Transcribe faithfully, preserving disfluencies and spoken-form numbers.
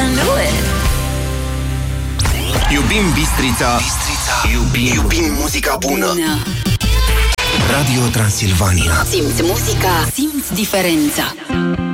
knew it. Iubim Bistrița, Bistrița. Iubim, iubim muzica bună. bună. Radio Transilvania. Simți muzica, simți diferența.